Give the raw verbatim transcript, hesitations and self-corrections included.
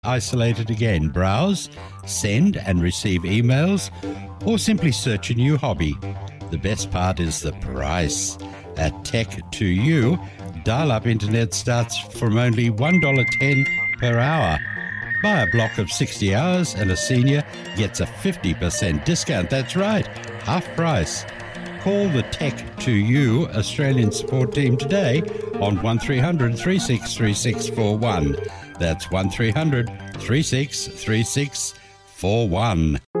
Isolated again. Browse, send and receive emails, or simply search a new hobby. The best part is the price. At Tech to You, dial-up internet starts from only one dollar ten per hour. Buy a block of sixty hours and a senior gets a fifty percent discount. That's right, half price. Call the Tech to You Australian support team today on one three hundred, three six three six four one. That's one three hundred, three six three six four one.